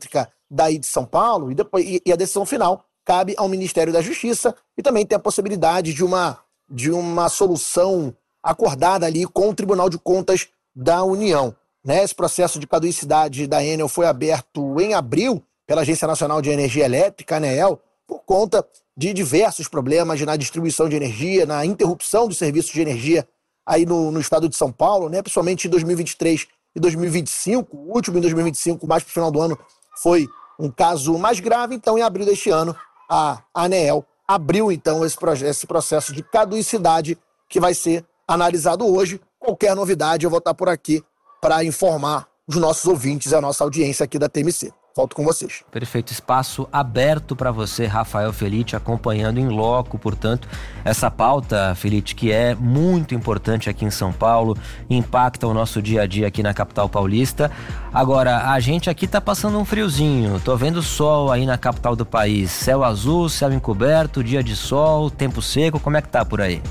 Elétrica daí de São Paulo, e a decisão final cabe ao Ministério da Justiça, e também tem a possibilidade de uma solução acordada ali com o Tribunal de Contas da União. Né? Esse processo de caducidade da Enel foi aberto em abril pela Agência Nacional de Energia Elétrica, ANEEL, por conta de diversos problemas na distribuição de energia, na interrupção dos serviços de energia aí no estado de São Paulo, né? Principalmente em 2023 e 2025, o último em 2025, mais para o final do ano, foi um caso mais grave. Então, em abril deste ano, a ANEEL abriu, então, esse processo de caducidade que vai ser analisado hoje. Qualquer novidade, eu vou estar por aqui para informar os nossos ouvintes e a nossa audiência aqui da TMC. Volto com vocês. Perfeito, espaço aberto para você, Rafael Felitti, acompanhando em loco, portanto, essa pauta, Felitti, que é muito importante aqui em São Paulo, impacta o nosso dia a dia aqui na capital paulista. Agora, a gente aqui tá passando um friozinho, tô vendo sol aí na capital do país, céu azul, céu encoberto, dia de sol, tempo seco, como é que tá por aí?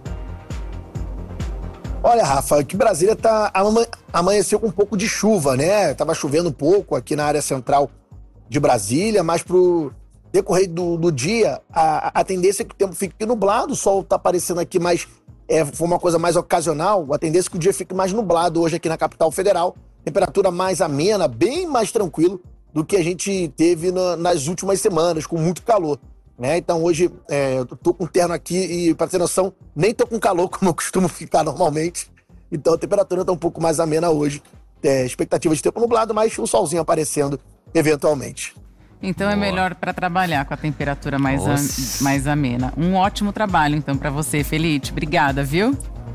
Olha, Rafa, aqui Brasília amanheceu com um pouco de chuva, né? Tava chovendo um pouco aqui na área central de Brasília, mas pro decorrer do dia, a tendência é que o tempo fique nublado, o sol tá aparecendo aqui, mas foi uma coisa mais ocasional, a tendência é que o dia fique mais nublado hoje aqui na capital federal, temperatura mais amena, bem mais tranquilo do que a gente teve nas últimas semanas, com muito calor. Né? Então hoje eu tô com terno aqui e, para ter noção, nem tô com calor como eu costumo ficar normalmente. Então a temperatura tá um pouco mais amena hoje. Expectativa de tempo nublado, mas um solzinho aparecendo eventualmente. Então é melhor para trabalhar com a temperatura mais amena. Um ótimo trabalho então para você, Felitti. Obrigada, viu?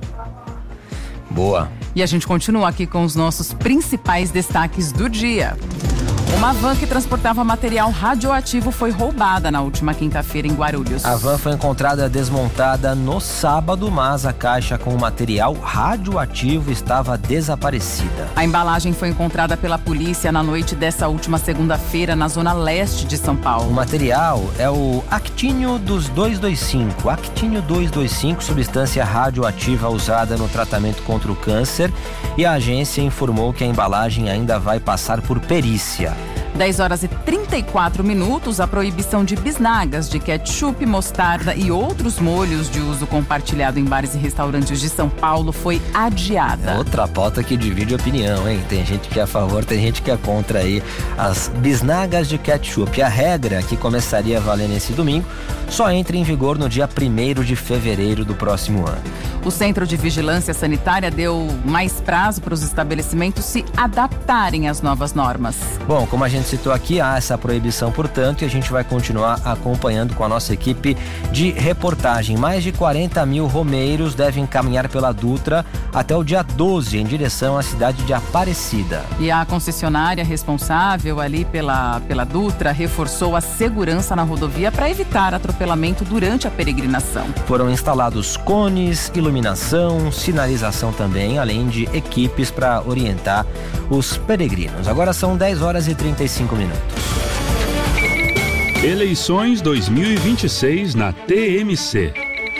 Boa. E a gente continua aqui com os nossos principais destaques do dia. Uma van que transportava material radioativo foi roubada na última quinta-feira em Guarulhos. A van foi encontrada desmontada no sábado, mas a caixa com o material radioativo estava desaparecida. A embalagem foi encontrada pela polícia na noite dessa última segunda-feira na zona leste de São Paulo. O material é o actínio 225. Actínio 225, substância radioativa usada no tratamento contra o câncer, e a agência informou que a embalagem ainda vai passar por perícia. 10 horas e 34 minutos, a proibição de bisnagas, de ketchup, mostarda e outros molhos de uso compartilhado em bares e restaurantes de São Paulo foi adiada. É outra pauta que divide opinião, hein? Tem gente que é a favor, tem gente que é contra aí as bisnagas de ketchup. A regra, que começaria a valer nesse domingo, só entra em vigor no dia 1º de fevereiro do próximo ano. O Centro de Vigilância Sanitária deu mais prazo para os estabelecimentos se adaptarem às novas normas. Bom, como a gente citou aqui, há essa proibição, portanto, e a gente vai continuar acompanhando com a nossa equipe de reportagem. Mais de 40 mil romeiros devem caminhar pela Dutra até o dia 12, em direção à cidade de Aparecida. E a concessionária responsável ali pela Dutra reforçou a segurança na rodovia para evitar atropelamento durante a peregrinação. Foram instalados cones, iluminação, sinalização também, além de equipes para orientar os peregrinos. Agora são 10 horas e 35 minutos. Eleições 2026 na TMC.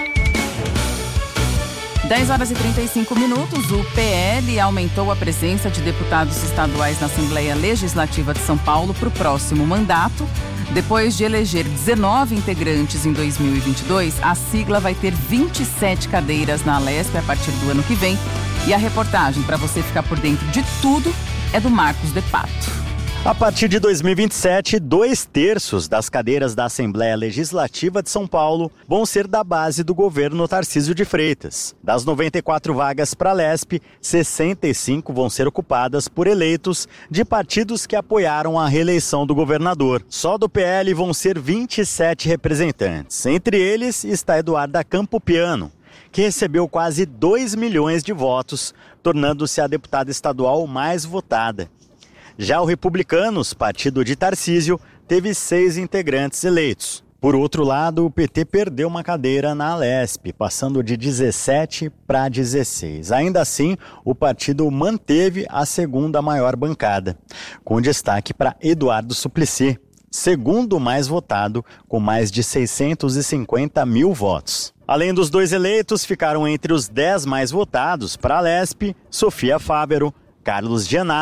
10 horas e 35 minutos, o PL aumentou a presença de deputados estaduais na Assembleia Legislativa de São Paulo para o próximo mandato. Depois de eleger 19 integrantes em 2022, a sigla vai ter 27 cadeiras na Alesp a partir do ano que vem. E a reportagem, para você ficar por dentro de tudo, é do Marcos de Pato. A partir de 2027, 2/3 das cadeiras da Assembleia Legislativa de São Paulo vão ser da base do governo Tarcísio de Freitas. Das 94 vagas para a Lesp, 65 vão ser ocupadas por eleitos de partidos que apoiaram a reeleição do governador. Só do PL vão ser 27 representantes. Entre eles está Eduarda Campopiano, que recebeu quase 2 milhões de votos, tornando-se a deputada estadual mais votada. Já o Republicanos, partido de Tarcísio, teve 6 integrantes eleitos. Por outro lado, o PT perdeu uma cadeira na Alesp, passando de 17 para 16. Ainda assim, o partido manteve a segunda maior bancada, com destaque para Eduardo Suplicy, segundo mais votado, com mais de 650 mil votos. Além dos 2 eleitos, ficaram entre os 10 mais votados para a Alesp, Sofia Fávero, Carlos Gianazzi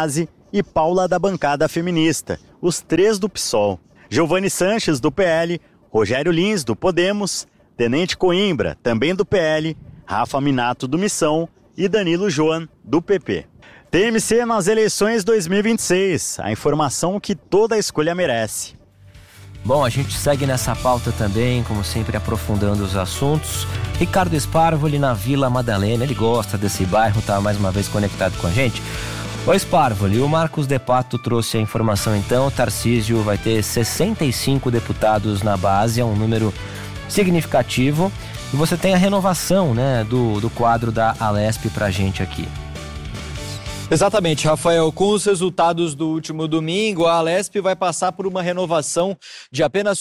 e Paula da bancada feminista, os 3 do PSOL. Giovanni Sanches, do PL, Rogério Lins, do Podemos, Tenente Coimbra, também do PL, Rafa Minato, do Missão e Danilo Joan, do PP. TMC nas eleições 2026, a informação que toda escolha merece. Bom, a gente segue nessa pauta também, como sempre, aprofundando os assuntos. Ricardo Sparvoli na Vila Madalena, ele gosta desse bairro, tá mais uma vez conectado com a gente. Ô Sparvoli, o Marcos De Pato trouxe a informação então, o Tarcísio vai ter 65 deputados na base, é um número significativo. E você tem a renovação, né, do quadro da Alesp pra gente aqui. Exatamente, Rafael. Com os resultados do último domingo, a Alesp vai passar por uma renovação de apenas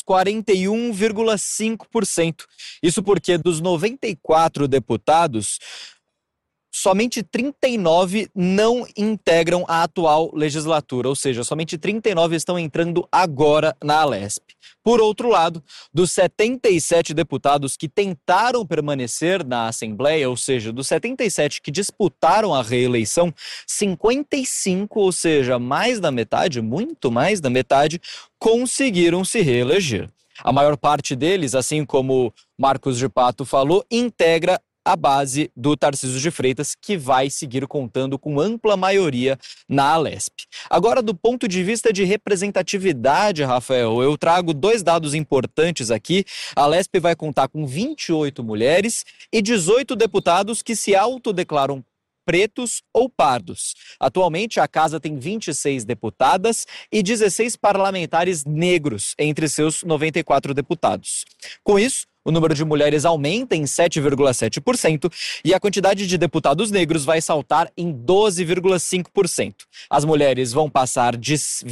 41,5%. Isso porque dos 94 deputados, somente 39 não integram a atual legislatura, ou seja, somente 39 estão entrando agora na Alesp. Por outro lado, dos 77 deputados que tentaram permanecer na Assembleia, ou seja, dos 77 que disputaram a reeleição, 55, ou seja, mais da metade, muito mais da metade, conseguiram se reeleger. A maior parte deles, assim como Marcos de Pato falou, integra a base do Tarcísio de Freitas, que vai seguir contando com ampla maioria na Alesp. Agora, do ponto de vista de representatividade, Rafael, eu trago 2 dados importantes aqui. A Alesp vai contar com 28 mulheres e 18 deputados que se autodeclaram pretos ou pardos. Atualmente, a casa tem 26 deputadas e 16 parlamentares negros entre seus 94 deputados. Com isso, o número de mulheres aumenta em 7,7% e a quantidade de deputados negros vai saltar em 12,5%. As mulheres vão passar de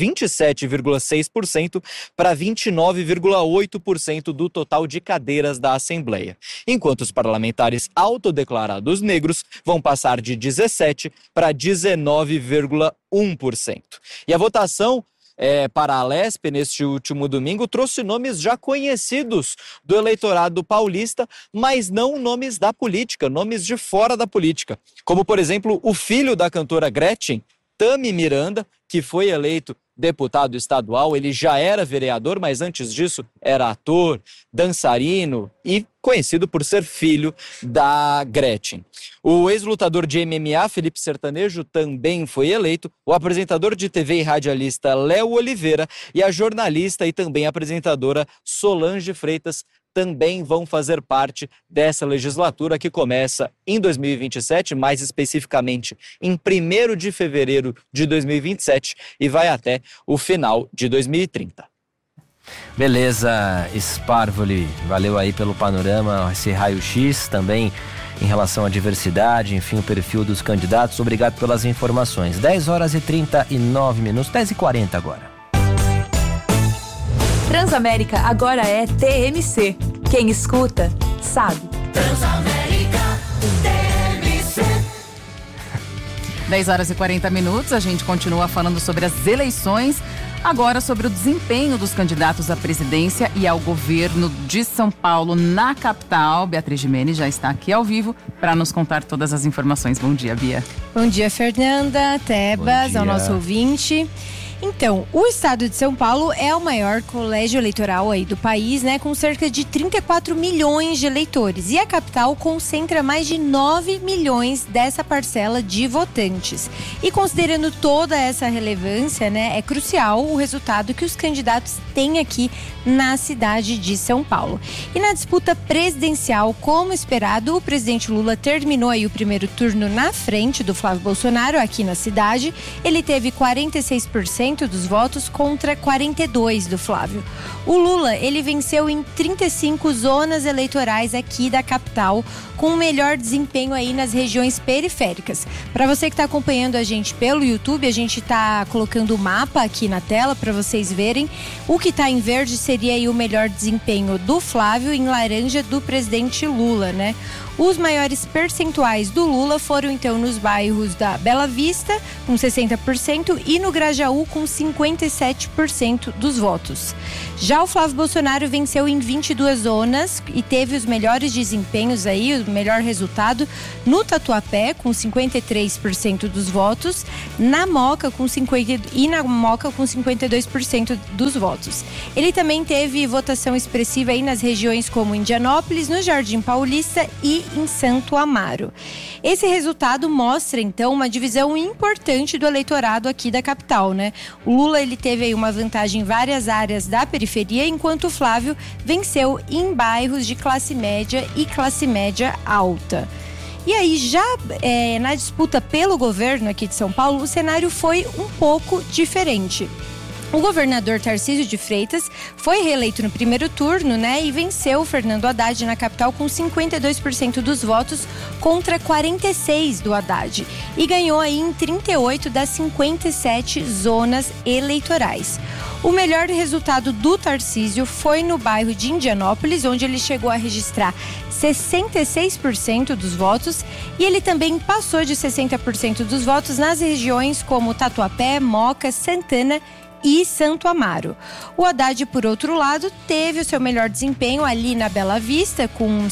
27,6% para 29,8% do total de cadeiras da Assembleia, enquanto os parlamentares autodeclarados negros vão passar de 17% para 19,1%. E a votação para a Alesp, neste último domingo, trouxe nomes já conhecidos do eleitorado paulista, mas não nomes da política, nomes de fora da política. Como, por exemplo, o filho da cantora Gretchen, Tami Miranda, que foi eleito deputado estadual. Ele já era vereador, mas antes disso era ator, dançarino e conhecido por ser filho da Gretchen. O ex-lutador de MMA, Felipe Sertanejo, também foi eleito. O apresentador de TV e radialista Léo Oliveira e a jornalista e também apresentadora Solange Freitas também vão fazer parte dessa legislatura que começa em 2027, mais especificamente em 1º de fevereiro de 2027 e vai até o final de 2030. Beleza, Sparvoli, valeu aí pelo panorama, esse raio-x também em relação à diversidade, enfim, o perfil dos candidatos. Obrigado pelas informações. 10h39, 10h40 agora. Transamérica agora é TMC. Quem escuta, sabe. Transamérica, TMC. 10h40, a gente continua falando sobre as eleições. Agora sobre o desempenho dos candidatos à presidência e ao governo de São Paulo na capital. Beatriz Gimenez já está aqui ao vivo para nos contar todas as informações. Bom dia, Bia. Bom dia, Fernanda, Tebas, ao nosso ouvinte. Então, o estado de São Paulo é o maior colégio eleitoral aí do país, né? Com cerca de 34 milhões de eleitores. E a capital concentra mais de 9 milhões dessa parcela de votantes. E considerando toda essa relevância, né? É crucial o resultado que os candidatos têm aqui na cidade de São Paulo. E na disputa presidencial, como esperado, o presidente Lula terminou aí o primeiro turno na frente do Flávio Bolsonaro aqui na cidade. Ele teve 46% dos votos contra 42% do Flávio. O Lula, ele venceu em 35 zonas eleitorais aqui da capital, com o melhor desempenho aí nas regiões periféricas. Para você que está acompanhando a gente pelo YouTube, a gente está colocando o mapa aqui na tela para vocês verem. O que está em verde seria aí o melhor desempenho do Flávio, em laranja do presidente Lula, né? Os maiores percentuais do Lula foram então nos bairros da Bela Vista, com 60%, e no Grajaú, com 57% dos votos. Já o Flávio Bolsonaro venceu em 22 zonas e teve os melhores desempenhos aí, o melhor resultado no Tatuapé, com 53% dos votos, na Moca com 52% dos votos. Ele também teve votação expressiva aí nas regiões como Indianópolis, no Jardim Paulista e em Santo Amaro. Esse resultado mostra, então, uma divisão importante do eleitorado aqui da capital, né? O Lula, ele teve aí uma vantagem em várias áreas da periferia, enquanto o Flávio venceu em bairros de classe média e classe média alta. E aí, já na disputa pelo governo aqui de São Paulo, o cenário foi um pouco diferente. O governador Tarcísio de Freitas foi reeleito no primeiro turno, né? E venceu o Fernando Haddad na capital com 52% dos votos contra 46% do Haddad. E ganhou aí em 38 das 57 zonas eleitorais. O melhor resultado do Tarcísio foi no bairro de Indianópolis, onde ele chegou a registrar 66% dos votos, e ele também passou de 60% dos votos nas regiões como Tatuapé, Moca, Santana e Santo Amaro. O Haddad, por outro lado, teve o seu melhor desempenho ali na Bela Vista, com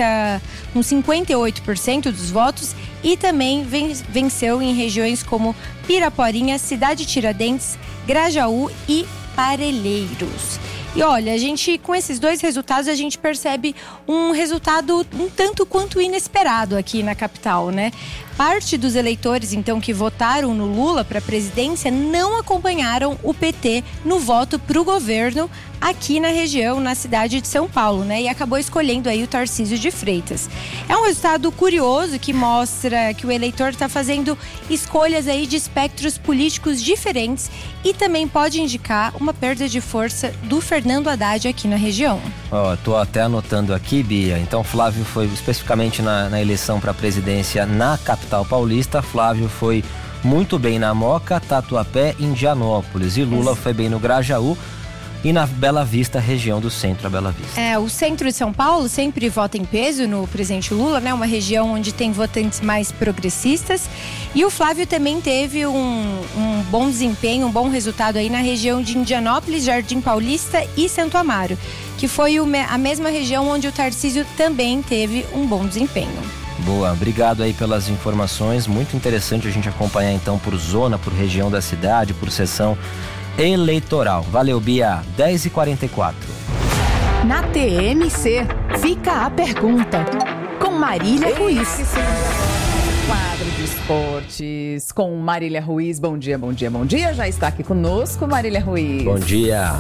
58% dos votos, e também venceu em regiões como Piraporinha, Cidade Tiradentes, Grajaú e Parelheiros. E olha, com esses dois resultados, a gente percebe um resultado um tanto quanto inesperado aqui na capital, né? Parte dos eleitores, então, que votaram no Lula para a presidência não acompanharam o PT no voto para o governo aqui na região, na cidade de São Paulo, né? E acabou escolhendo aí o Tarcísio de Freitas. É um resultado curioso que mostra que o eleitor está fazendo escolhas aí de espectros políticos diferentes e também pode indicar uma perda de força do Fernando Haddad aqui na região. Tô até anotando aqui, Bia. Então, Flávio foi especificamente na eleição para a presidência na capital paulista. Flávio foi muito bem na Moca, Tatuapé, Indianópolis, e Lula foi bem no Grajaú e na Bela Vista, região do centro da Bela Vista. O centro de São Paulo sempre vota em peso no presidente Lula, né? Uma região onde tem votantes mais progressistas. E o Flávio também teve um bom desempenho, um bom resultado aí na região de Indianópolis, Jardim Paulista e Santo Amaro, que foi a mesma região onde o Tarcísio também teve um bom desempenho. Boa, obrigado aí pelas informações. Muito interessante a gente acompanhar então por zona, por região da cidade, por sessão eleitoral. Valeu, Bia. 10h44. Na TMC, fica a pergunta com Marília Ruiz. Quadro de esportes com Marília Ruiz. Bom dia, bom dia, bom dia. Já está aqui conosco, Marília Ruiz. Bom dia.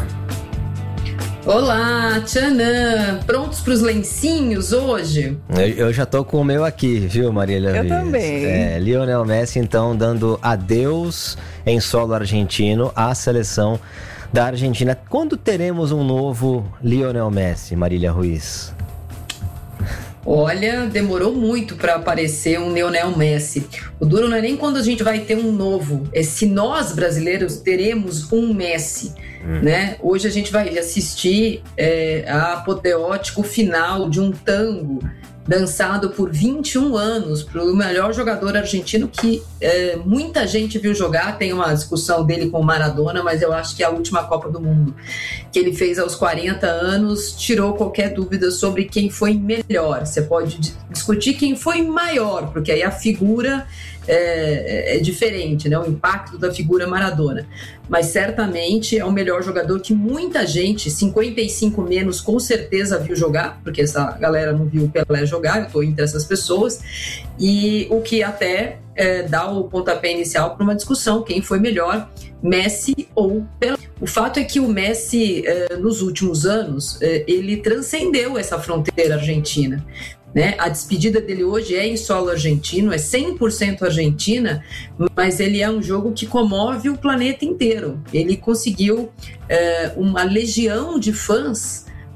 Olá, Tchanã. Prontos para os lencinhos hoje? Eu já tô com o meu aqui, viu, Marília Ruiz? Eu também. Lionel Messi, então, dando adeus em solo argentino à seleção da Argentina. Quando teremos um novo Lionel Messi, Marília Ruiz? Olha, demorou muito para aparecer um Lionel Messi. O duro não é nem quando a gente vai ter um novo, é se nós brasileiros teremos um Messi, né? Hoje a gente vai assistir a apoteótico final de um tango dançado por 21 anos para o melhor jogador argentino que muita gente viu jogar. Tem uma discussão dele com o Maradona, mas eu acho que a última Copa do Mundo que ele fez aos 40 anos tirou qualquer dúvida sobre quem foi melhor. Você pode discutir quem foi maior, porque aí a figura é diferente, né? O impacto da figura Maradona. Mas certamente é o melhor jogador que muita gente, 55 menos, com certeza viu jogar, porque essa galera não viu o Pelé jogar, eu estou entre essas pessoas, e o que até dá o pontapé inicial para uma discussão, quem foi melhor, Messi ou Pelé. O fato é que o Messi, nos últimos anos, ele transcendeu essa fronteira argentina, né? A despedida dele hoje é em solo argentino, é 100% argentina, mas ele é um jogo que comove o planeta inteiro. Ele conseguiu uma legião de fãs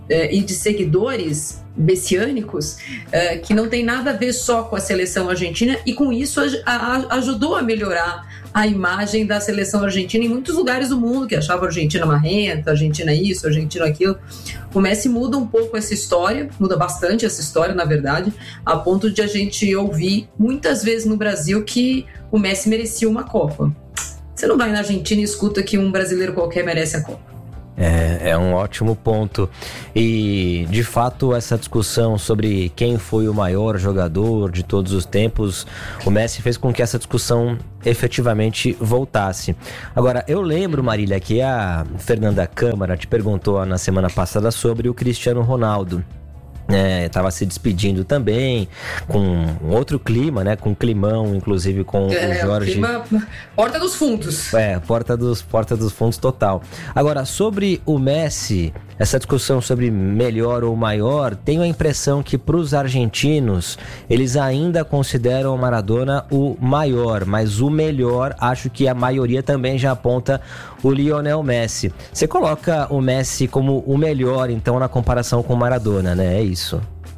e de seguidores messiânicos que não tem nada a ver só com a seleção argentina, e com isso ajudou a melhorar a imagem da seleção argentina em muitos lugares do mundo, que achava a Argentina marrenta, a Argentina isso, a Argentina aquilo. O Messi muda um pouco essa história, muda bastante essa história, na verdade, a ponto de a gente ouvir muitas vezes no Brasil que o Messi merecia uma Copa. Você não vai na Argentina e escuta que um brasileiro qualquer merece a Copa. É um ótimo ponto. E, de fato, essa discussão sobre quem foi o maior jogador de todos os tempos, o Messi fez com que essa discussão efetivamente voltasse. Agora, eu lembro, Marília, que a Fernanda Câmara te perguntou na semana passada sobre o Cristiano Ronaldo. Estava se despedindo também, com outro clima, né? Com climão, inclusive com o Jorge. Clima, porta dos fundos. Porta dos fundos total. Agora, sobre o Messi, essa discussão sobre melhor ou maior, tenho a impressão que para os argentinos, eles ainda consideram o Maradona o maior, mas o melhor, acho que a maioria também já aponta o Lionel Messi. Você coloca o Messi como o melhor, então, na comparação com o Maradona, né? É isso.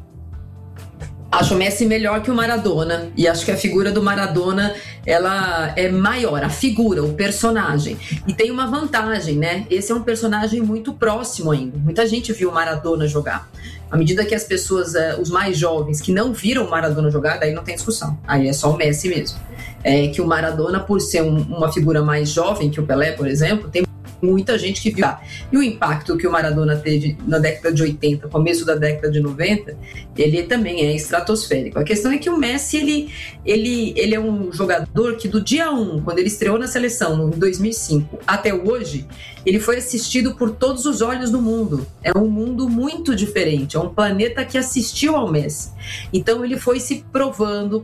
Acho o Messi melhor que o Maradona, e acho que a figura do Maradona, ela é maior, a figura, o personagem. E tem uma vantagem, né? Esse é um personagem muito próximo ainda. Muita gente viu o Maradona jogar. À medida que as pessoas, os mais jovens, que não viram o Maradona jogar, daí não tem discussão. Aí é só o Messi mesmo. Que o Maradona, por ser uma figura mais jovem que o Pelé, por exemplo, tem muita gente que viu. E o impacto que o Maradona teve na década de 80, começo da década de 90, ele também é estratosférico. A questão é que o Messi, ele é um jogador que do dia 1, quando ele estreou na seleção, em 2005, até hoje, ele foi assistido por todos os olhos do mundo. É um mundo muito diferente, é um planeta que assistiu ao Messi. Então ele foi se provando,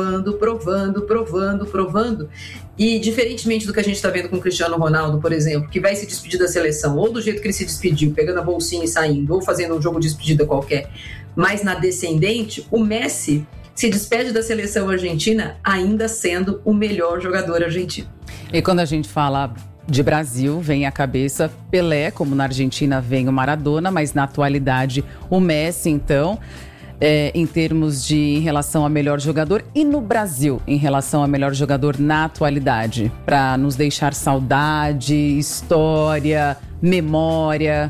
e diferentemente do que a gente está vendo com o Cristiano Ronaldo, por exemplo, que vai se despedir da seleção, ou do jeito que ele se despediu, pegando a bolsinha e saindo, ou fazendo um jogo de despedida qualquer, mas na descendente, o Messi se despede da seleção argentina ainda sendo o melhor jogador argentino. E quando a gente fala de Brasil, vem à cabeça Pelé, como na Argentina vem o Maradona, mas na atualidade o Messi, então, em termos em relação a melhor jogador, e no Brasil, em relação a melhor jogador na atualidade, para nos deixar saudade, história, memória.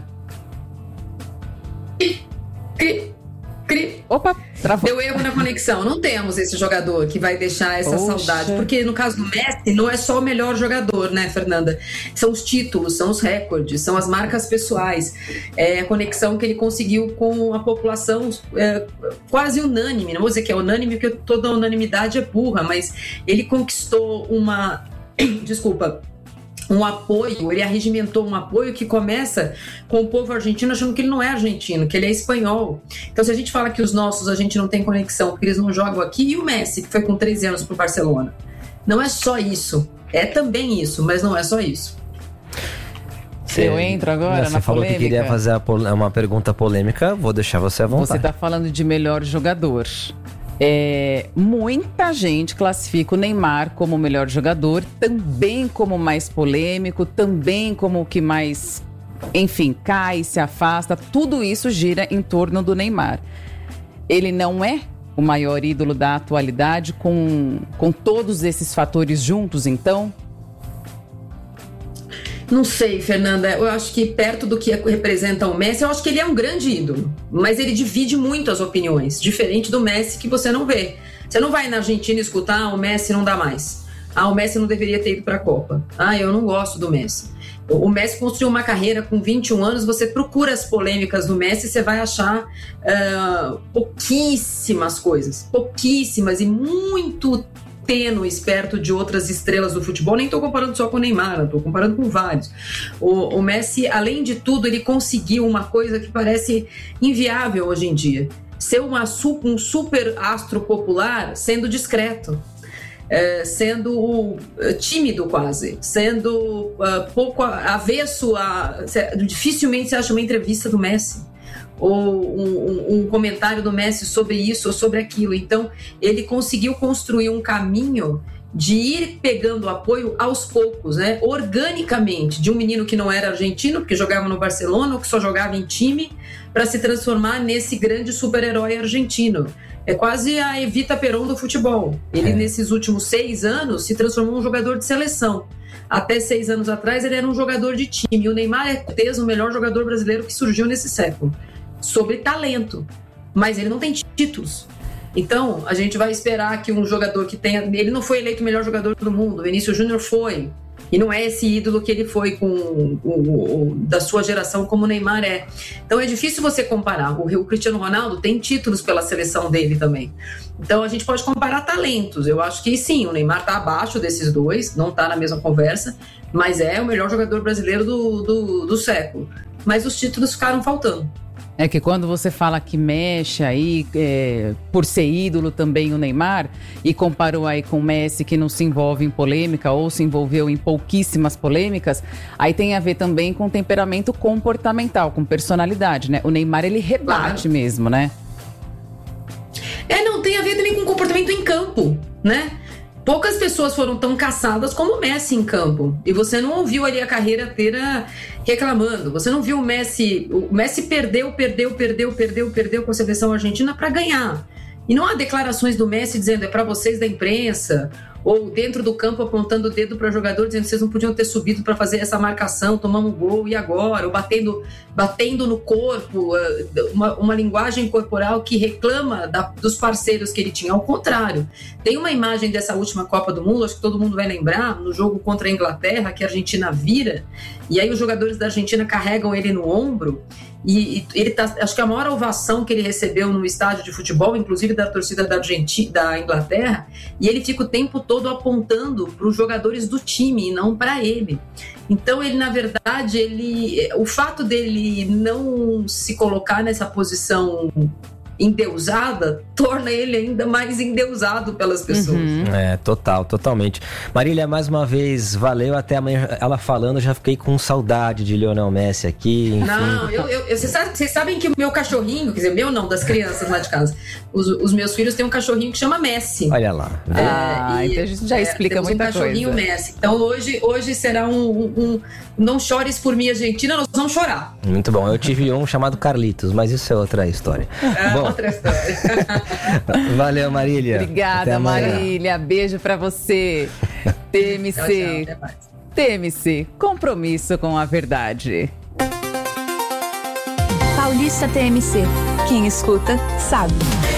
Opa, travou. Deu erro na conexão. Não temos esse jogador que vai deixar essa saudade. Porque no caso do Messi, não é só o melhor jogador, né, Fernanda? São os títulos, são os recordes, são as marcas pessoais. A conexão que ele conseguiu com a população quase unânime. Não vou dizer que é unânime, porque toda unanimidade é burra, mas ele conquistou um apoio, ele arregimentou um apoio que começa com o povo argentino achando que ele não é argentino, que ele é espanhol. Então, se a gente fala que os nossos a gente não tem conexão porque eles não jogam aqui, e o Messi, que foi com 13 anos pro Barcelona? Não é só isso. É também isso, mas não é só isso. Eu entro agora na polêmica. Você falou que queria fazer uma pergunta polêmica, vou deixar você à vontade. Você está falando de melhor jogador. Muita gente classifica o Neymar como o melhor jogador, também como o mais polêmico, também como o que mais, enfim, cai, se afasta. Tudo isso gira em torno do Neymar. Ele não é o maior ídolo da atualidade com todos esses fatores juntos, então? Não sei, Fernanda, eu acho que perto do que representa o Messi, eu acho que ele é um grande ídolo, mas ele divide muito as opiniões, diferente do Messi que você não vê. Você não vai na Argentina escutar, o Messi não dá mais. O Messi não deveria ter ido para a Copa. Eu não gosto do Messi. O Messi construiu uma carreira com 21 anos, você procura as polêmicas do Messi, você vai achar pouquíssimas coisas, pouquíssimas e muito tênues perto de outras estrelas do futebol. Nem estou comparando só com o Neymar, estou comparando com vários. O Messi, além de tudo, ele conseguiu uma coisa que parece inviável hoje em dia: ser um super astro popular sendo discreto, sendo tímido quase, sendo pouco avesso dificilmente você acha uma entrevista do Messi ou um comentário do Messi sobre isso ou sobre aquilo. Então ele conseguiu construir um caminho de ir pegando apoio aos poucos, né, organicamente, de um menino que não era argentino, porque jogava no Barcelona ou que só jogava em time, para se transformar nesse grande super-herói argentino. É quase a Evita Peron do futebol. Ele, nesses últimos 6 anos, se transformou em um jogador de seleção. Até 6 anos atrás, ele era um jogador de time. E o Neymar é, com certeza, o melhor jogador brasileiro que surgiu nesse século. Sobre talento. Mas ele não tem títulos. Então, a gente vai esperar que um jogador que tenha... Ele não foi eleito o melhor jogador do mundo. O Vinícius Júnior foi. E não é esse ídolo que ele foi da sua geração como o Neymar é. Então, é difícil você comparar. O Cristiano Ronaldo tem títulos pela seleção dele também. Então, a gente pode comparar talentos. Eu acho que sim, o Neymar está abaixo desses dois. Não está na mesma conversa. Mas é o melhor jogador brasileiro do século. Mas os títulos ficaram faltando. É que quando você fala que mexe aí, por ser ídolo também o Neymar, e comparou aí com o Messi, que não se envolve em polêmica ou se envolveu em pouquíssimas polêmicas, aí tem a ver também com temperamento comportamental, com personalidade, né? O Neymar, ele rebate mesmo, né? Não tem a ver também com comportamento em campo, né? Poucas pessoas foram tão caçadas como o Messi em campo. E você não ouviu ali a carreira inteira reclamando. Você não viu o Messi... O Messi perdeu com a seleção argentina para ganhar. E não há declarações do Messi dizendo é para vocês da imprensa, ou dentro do campo apontando o dedo para o jogador dizendo que vocês não podiam ter subido para fazer essa marcação, tomamos um gol, e agora? Ou batendo no corpo, uma linguagem corporal que reclama dos parceiros que ele tinha. Ao contrário, tem uma imagem dessa última Copa do Mundo, acho que todo mundo vai lembrar, no jogo contra a Inglaterra, que a Argentina vira, e aí os jogadores da Argentina carregam ele no ombro, e ele tá, acho que a maior ovação que ele recebeu no estádio de futebol, inclusive da torcida da Inglaterra, e ele fica o tempo todo apontando para os jogadores do time e não para ele. Então ele, na verdade, o fato dele não se colocar nessa posição endeusada torna ele ainda mais endeusado pelas pessoas. Totalmente. Marília, mais uma vez, valeu. Até amanhã. Ela falando, já fiquei com saudade de Lionel Messi aqui. Enfim. Não, vocês sabem que o meu cachorrinho, quer dizer, meu não, das crianças lá de casa, os meus filhos têm um cachorrinho que chama Messi. Olha lá. Então a gente já explica muita coisa. Um cachorrinho Messi. Então hoje será um não chores por mim, Argentina, nós vamos chorar. Muito bom. Eu tive um chamado Carlitos, mas isso é outra história. Bom, outra história. Valeu, Marília. Obrigada, Marília. Beijo pra você. TMC. Tchau, até mais. TMC, compromisso com a verdade. Paulista TMC. Quem escuta, sabe.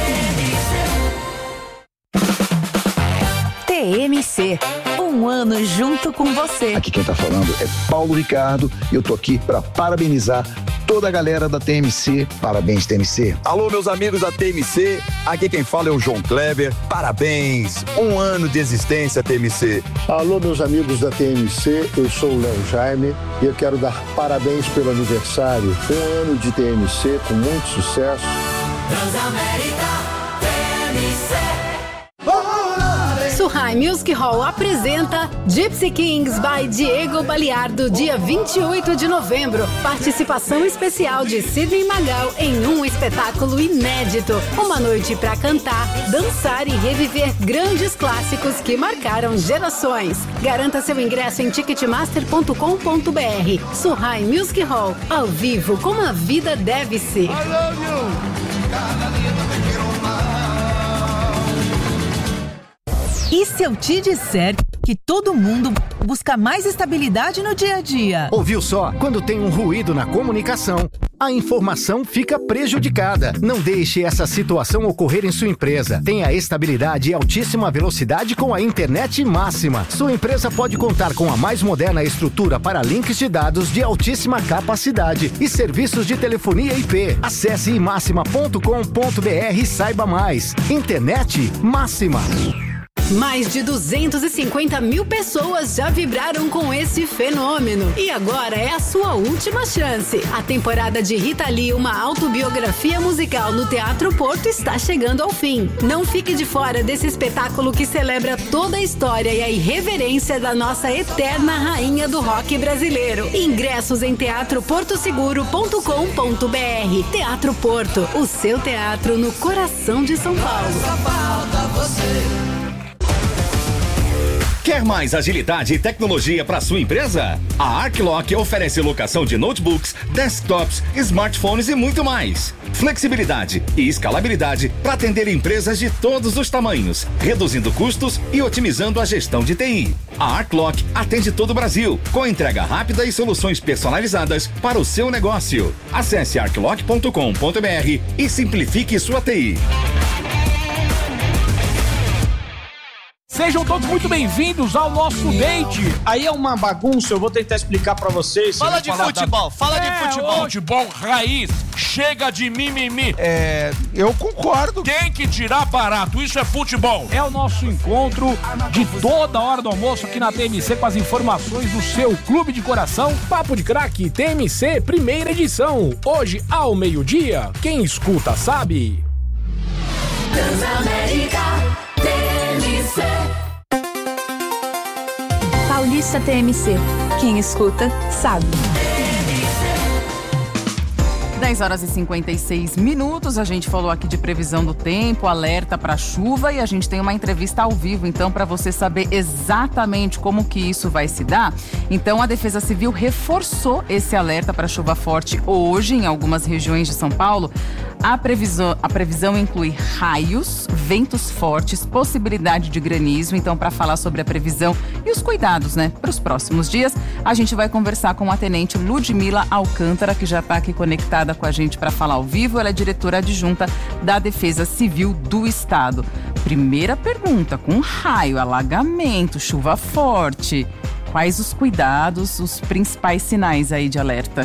TMC. Um ano junto com você. Aqui quem tá falando é Paulo Ricardo e eu tô aqui para parabenizar toda a galera da TMC. Parabéns, TMC. Alô, meus amigos da TMC. Aqui quem fala é o João Kleber. Parabéns. Um ano de existência, TMC. Alô, meus amigos da TMC. Eu sou o Léo Jaime e eu quero dar parabéns pelo aniversário. Um ano de TMC com muito sucesso. Transamérica TMC. Surrai Music Hall apresenta Gypsy Kings by Diego Baliardo, dia 28 de novembro. Participação especial de Sidney Magal em um espetáculo inédito. Uma noite para cantar, dançar e reviver grandes clássicos que marcaram gerações. Garanta seu ingresso em ticketmaster.com.br. Surrai Music Hall, ao vivo como a vida deve ser. E se eu te disser que todo mundo busca mais estabilidade no dia a dia? Ouviu só? Quando tem um ruído na comunicação, a informação fica prejudicada. Não deixe essa situação ocorrer em sua empresa. Tenha estabilidade e altíssima velocidade com a internet máxima. Sua empresa pode contar com a mais moderna estrutura para links de dados de altíssima capacidade e serviços de telefonia IP. Acesse imaxima.com.br e saiba mais. Internet máxima. Mais de 250 mil pessoas já vibraram com esse fenômeno. E agora é a sua última chance. A temporada de Rita Lee, uma autobiografia musical no Teatro Porto, está chegando ao fim. Não fique de fora desse espetáculo que celebra toda a história e a irreverência da nossa eterna rainha do rock brasileiro. Ingressos em teatroportoseguro.com.br. Teatro Porto, o seu teatro no coração de São Paulo. Quer mais agilidade e tecnologia para sua empresa? A Arclock oferece locação de notebooks, desktops, smartphones e muito mais. Flexibilidade e escalabilidade para atender empresas de todos os tamanhos, reduzindo custos e otimizando a gestão de TI. A Arclock atende todo o Brasil, com entrega rápida e soluções personalizadas para o seu negócio. Acesse arclock.com.br e simplifique sua TI. Sejam todos muito bem-vindos ao nosso date. Aí é uma bagunça, eu vou tentar explicar pra vocês. Fala de futebol, fala de futebol. Futebol raiz, chega de mimimi. Eu concordo. Tem que tirar barato, isso é futebol. É o nosso encontro de toda hora do almoço aqui na TMC com as informações do seu clube de coração. Papo de Craque TMC, primeira edição. Hoje ao meio-dia, quem escuta sabe. Transamérica TMC. Paulista TMC. Quem escuta, sabe. 10 horas e 56 minutos, a gente falou aqui de previsão do tempo, alerta para chuva e a gente tem uma entrevista ao vivo, então para você saber exatamente como que isso vai se dar. Então a Defesa Civil reforçou esse alerta para chuva forte hoje em algumas regiões de São Paulo. A previsão inclui raios, ventos fortes, possibilidade de granizo. Então, para falar sobre a previsão e os cuidados, para os próximos dias, a gente vai conversar com a tenente Ludmila Alcântara, que já está aqui conectada com a gente para falar ao vivo. Ela é diretora adjunta da Defesa Civil do Estado. Primeira pergunta, com raio, alagamento, chuva forte, quais os cuidados, os principais sinais aí de alerta?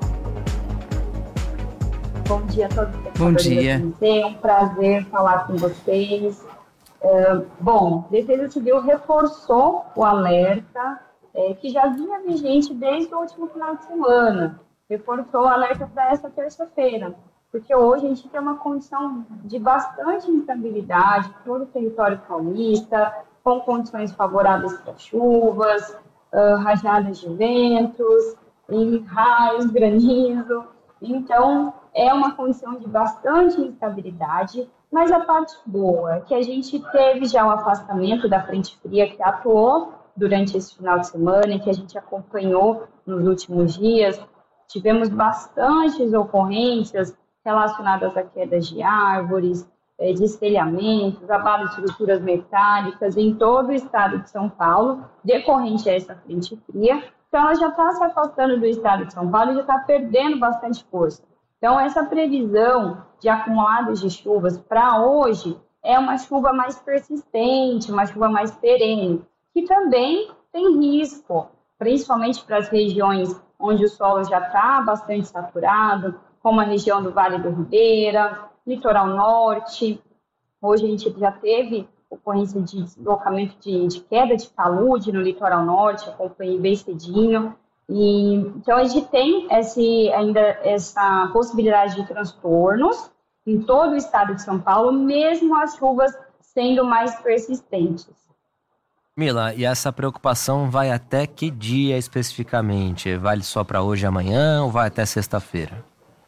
Bom dia a todos. Bom dia. É um prazer falar com vocês. Defesa Civil reforçou o alerta que já vinha vigente desde o último final de semana. Reforçou o alerta para essa terça-feira, porque hoje a gente tem uma condição de bastante instabilidade em todo o território paulista, com condições favoráveis para chuvas, rajadas de ventos, raios, granizo. Então, é uma condição de bastante instabilidade, mas a parte boa é que a gente teve já o afastamento da frente fria que atuou durante esse final de semana e que a gente acompanhou nos últimos dias. Tivemos bastantes ocorrências relacionadas a quedas de árvores, destelhamentos, abalo de estruturas metálicas em todo o estado de São Paulo, decorrente a essa frente fria. Então, ela já está se afastando do estado de São Paulo e já está perdendo bastante força. Então, essa previsão de acumulados de chuvas para hoje é uma chuva mais persistente, uma chuva mais perene, que também tem risco, principalmente para as regiões onde o solo já está bastante saturado, como a região do Vale do Ribeira, litoral norte. Hoje a gente já teve ocorrência de deslocamento de queda de talude no litoral norte, acompanhei bem cedinho. Então, a gente tem ainda essa possibilidade de transtornos em todo o estado de São Paulo, mesmo as chuvas sendo mais persistentes. Mila, e essa preocupação vai até que dia especificamente? Vale só para hoje e amanhã ou vai até sexta-feira?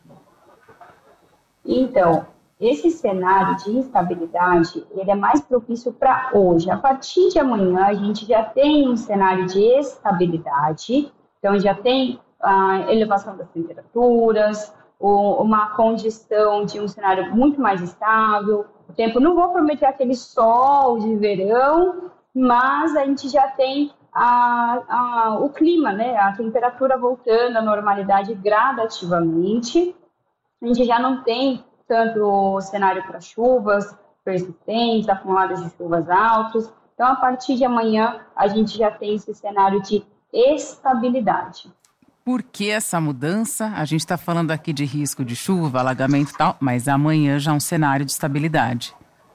Então, esse cenário de instabilidade, ele é mais propício para hoje. A partir de amanhã, a gente já tem um cenário de estabilidade. Então, já tem a elevação das temperaturas, uma condição de um cenário muito mais estável. O tempo, não vou prometer aquele sol de verão, mas a gente já tem o clima, a temperatura voltando à normalidade gradativamente. A gente já não tem tanto cenário para chuvas persistentes, acumulados de chuvas altos. Então, a partir de amanhã, a gente já tem esse cenário de estabilidade. Por que essa mudança? A gente está falando aqui de risco de chuva, alagamento e tal, mas amanhã já é um cenário de estabilidade.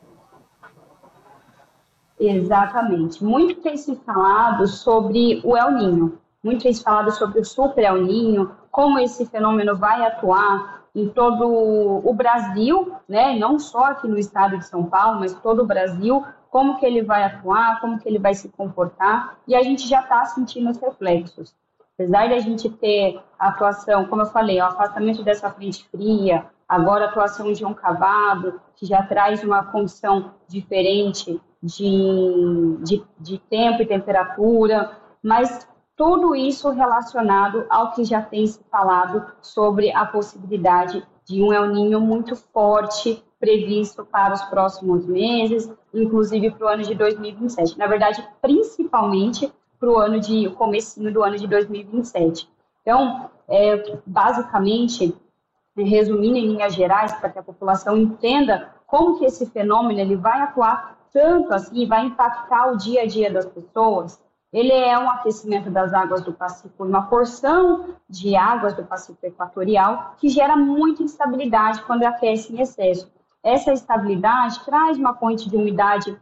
Exatamente. Muito tem se falado sobre o El Niño, muito tem se falado sobre o Super El Niño, como esse fenômeno vai atuar em todo o Brasil, não só aqui no estado de São Paulo, mas todo o Brasil, como que ele vai atuar, como que ele vai se comportar, e a gente já está sentindo os reflexos. Apesar de a gente ter a atuação, como eu falei, o afastamento dessa frente fria, agora a atuação de um cavado, que já traz uma condição diferente de tempo e temperatura, mas tudo isso relacionado ao que já tem se falado sobre a possibilidade de um El Niño muito forte previsto para os próximos meses, inclusive para o ano de 2027. Na verdade, principalmente para o comecinho do ano de 2027. Então, basicamente, resumindo em linhas gerais, para que a população entenda como que esse fenômeno ele vai atuar tanto assim, vai impactar o dia a dia das pessoas. Ele é um aquecimento das águas do Pacífico, uma porção de águas do Pacífico Equatorial que gera muita instabilidade quando aquece em excesso. Essa estabilidade traz uma fonte de umidade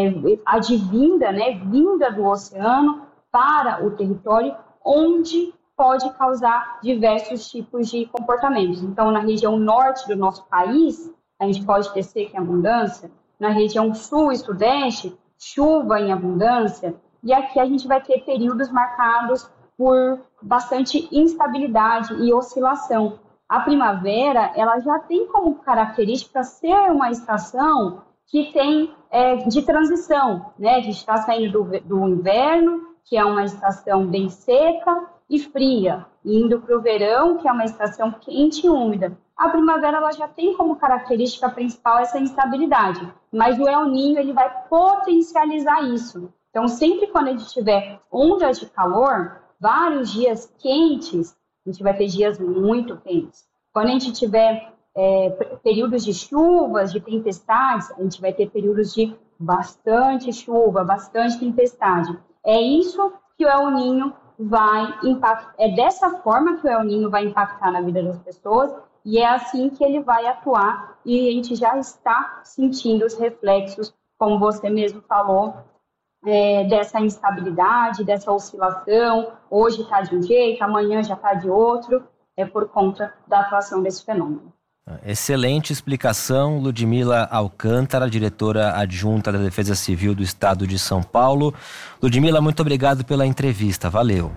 advinda, vinda do oceano para o território, onde pode causar diversos tipos de comportamentos. Então, na região norte do nosso país, a gente pode ter seca em abundância. Na região sul e sudeste, chuva em abundância. E aqui a gente vai ter períodos marcados por bastante instabilidade e oscilação. A primavera, ela já tem como característica ser uma estação que tem de transição, né? A gente está saindo do inverno, que é uma estação bem seca e fria, indo para o verão, que é uma estação quente e úmida. A primavera ela já tem como característica principal essa instabilidade, mas o El Niño ele vai potencializar isso. Então, sempre quando a gente tiver ondas de calor, vários dias quentes, a gente vai ter dias muito quentes. Quando a gente tiver períodos de chuvas, de tempestades, a gente vai ter períodos de bastante chuva, bastante tempestade. É isso que o El Niño vai impactar. É dessa forma que o El Niño vai impactar na vida das pessoas e é assim que ele vai atuar. E a gente já está sentindo os reflexos, como você mesmo falou, dessa instabilidade, dessa oscilação. Hoje está de um jeito, amanhã já está de outro, por conta da atuação desse fenômeno. Excelente explicação, Ludmila Alcântara, diretora adjunta da Defesa Civil do Estado de São Paulo. Ludmila, muito obrigado pela entrevista, valeu.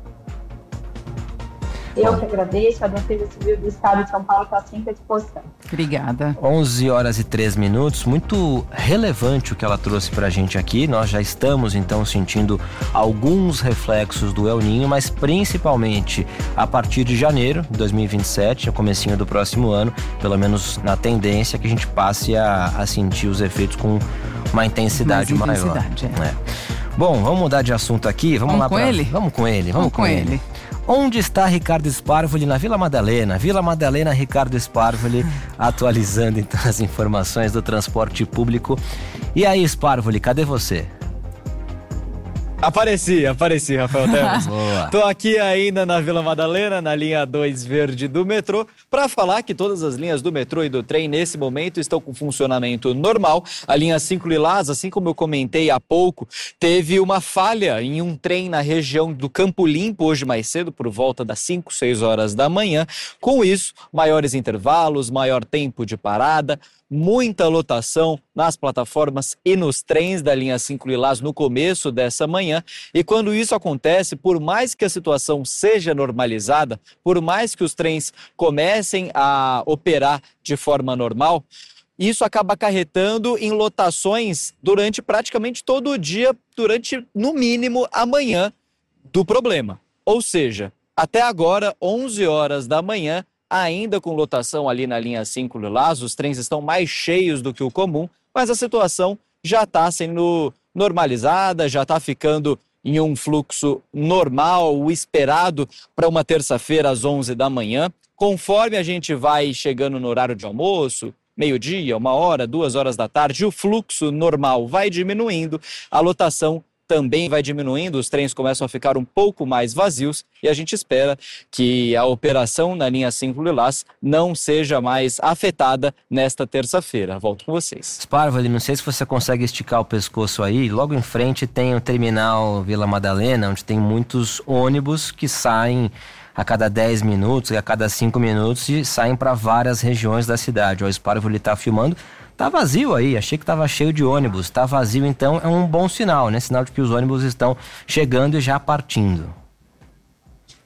Eu que agradeço, a Defesa Civil do Estado de São Paulo está sempre à disposição. Obrigada. 11h03, muito relevante o que ela trouxe pra gente aqui. Nós já estamos então sentindo alguns reflexos do El Niño, mas principalmente a partir de janeiro de 2027, no comecinho do próximo ano, pelo menos na tendência que a gente passe a sentir os efeitos com uma intensidade maior. Bom, vamos mudar de assunto aqui. Vamos com ele? Vamos com ele. Onde está Ricardo Sparvoli? Na Vila Madalena. Vila Madalena, Ricardo Sparvoli, atualizando então as informações do transporte público. E aí, Sparvoli, cadê você? Apareci, Rafael Teles. Tô aqui ainda na Vila Madalena, na linha 2 verde do metrô, para falar que todas as linhas do metrô e do trem nesse momento estão com funcionamento normal. A linha 5 Lilás, assim como eu comentei há pouco, teve uma falha em um trem na região do Campo Limpo hoje mais cedo, por volta das 5, 6 horas da manhã. Com isso, maiores intervalos, maior tempo de parada, muita lotação nas plataformas e nos trens da linha 5 Lilás no começo dessa manhã. E quando isso acontece, por mais que a situação seja normalizada, por mais que os trens comecem a operar de forma normal, isso acaba acarretando em lotações durante praticamente todo o dia, durante no mínimo a manhã do problema. Ou seja, até agora, 11 horas da manhã, ainda com lotação ali na linha 5 Lilás, os trens estão mais cheios do que o comum, mas a situação já está sendo normalizada, já está ficando em um fluxo normal, o esperado para uma terça-feira às 11 da manhã. Conforme a gente vai chegando no horário de almoço, meio-dia, 1 hora, 2 horas da tarde, o fluxo normal vai diminuindo, a lotação também vai diminuindo, os trens começam a ficar um pouco mais vazios e a gente espera que a operação na linha 5 Lilás não seja mais afetada nesta terça-feira. Volto com vocês. Sparvoli, não sei se você consegue esticar o pescoço aí, logo em frente tem o terminal Vila Madalena, onde tem muitos ônibus que saem a cada 10 minutos e a cada 5 minutos e saem para várias regiões da cidade. O Sparvoli está filmando. Tá vazio aí, achei que tava cheio de ônibus. Tá vazio, então é um bom sinal, né? Sinal de que os ônibus estão chegando e já partindo.